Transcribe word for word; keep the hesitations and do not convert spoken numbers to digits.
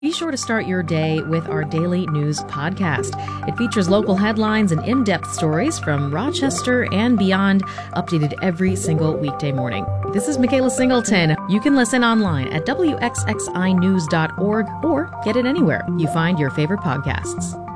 Be sure to start your day with our daily news podcast. It features local headlines and in-depth stories from Rochester and beyond, updated every single weekday morning. This is Michaela Singleton. You can listen online at W X X I news dot org or get it anywhere you find your favorite podcasts.